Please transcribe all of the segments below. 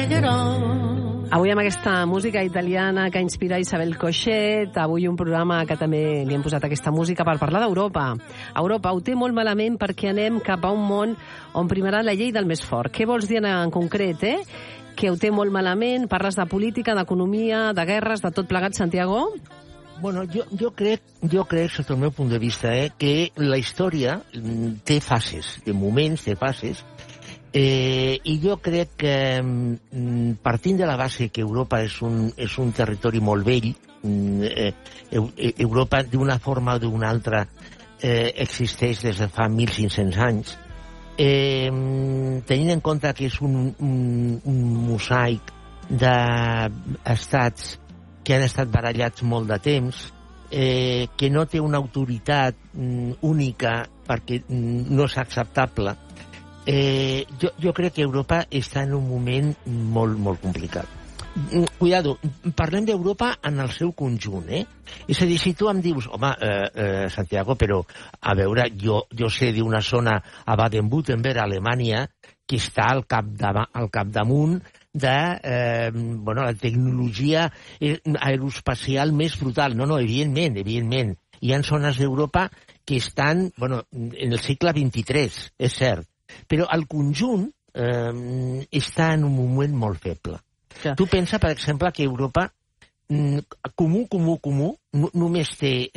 Avui amb aquesta música italiana que inspira Isabel Cochet, avui un programa que també li hem posat aquesta música per parlar d'Europa. Europa ho té molt malament perquè anem cap a un món on primarà la llei del més fort. Què vols dir en concret, Que ho té molt malament? Parles de política, d'economia, de guerres, de tot plegat, Santiago? Bueno, jo crec, sota el meu punt de vista, que la història té fases, té moments, té fases, i jo crec que partint de la base que Europa és un territori molt vell, Europa d'una forma o d'una altra existeix des de fa 1.500 anys, tenint en compte que és un mosaic d'estats que han estat barallats molt de temps, que no té una autoritat única perquè no és acceptable, jo crec que Europa està en un moment molt, molt complicat. Cuidado, parlem d'Europa en el seu conjunt, És a dir, si tu em dius, home, Santiago, però, a veure, jo sé d'una zona a Baden-Württemberg, a Alemanya, que està al capdamunt de la tecnologia aeroespacial més brutal. No, evidentment. Hi ha zones d'Europa que estan en el segle XXIII, és cert, però el conjunt està en un moment molt feble. Ja. Tu pensa, per exemple, que Europa comú només té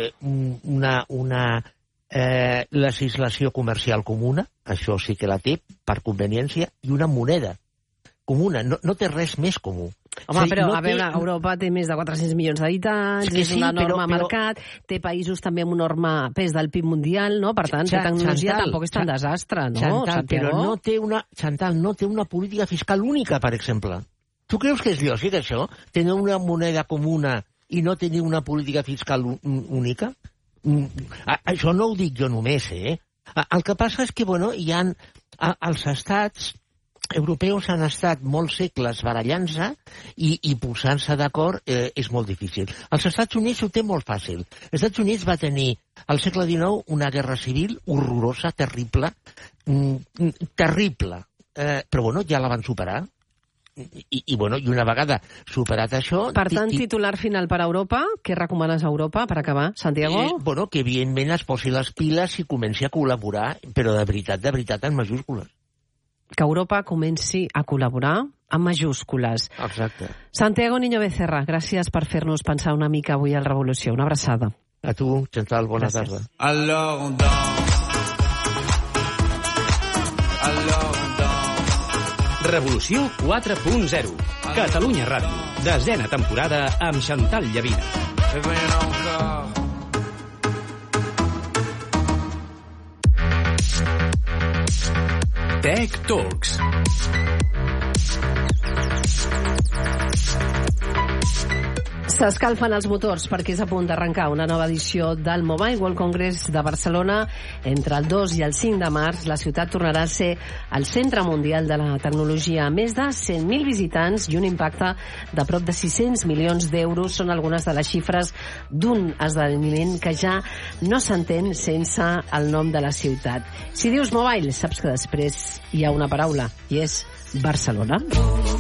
una legislació comercial comuna, això sí que la té per conveniència, i una moneda comuna, no té res més comú. Home, però, a veure, Europa té més de 400 milions d'habitants, és un enorme mercat, té països també amb un enorme pes del PIB mundial, no? Per tant, la tecnologia tampoc és tan desastre, no? Però no té una política fiscal única, per exemple. Tu creus que és lògic, això? Tenir una moneda comuna i no tenir una política fiscal única? Això no ho dic jo només, El que passa és que, hi ha els estats europeus han estat molts segles barallant-se i posant-se d'acord és molt difícil. Els Estats Units ho té molt fàcil. Els Estats Units va tenir al segle XIX una guerra civil horrorosa, terrible, però ja la van superar. I una vegada superat això... Per tant, titular final per a Europa. Què recomanes a Europa per acabar, Santiago? Que evidentment es posi les piles i comenci a col·laborar, però de veritat, en majúscules. Que Europa comenci a col·laborar amb majúscules. Exacte. Santiago Niño Becerra, gràcies per fer-nos pensar una mica avui al Revolució. Una abraçada. A tu, Chantal, bona tarda. Alors on danse. Revolució 4.0. Catalunya Ràdio. 10ª temporada amb Chantal Llavina. Tech Talks. S'escalfen els motors perquè és a punt d'arrencar una nova edició del Mobile World Congress de Barcelona. Entre el 2 i el 5 de març, la ciutat tornarà a ser el centre mundial de la tecnologia. Més de 100.000 visitants i un impacte de prop de 600 milions d'euros són algunes de les xifres d'un esdeveniment que ja no s'entén sense el nom de la ciutat. Si dius Mobile, saps que després hi ha una paraula, i és Barcelona.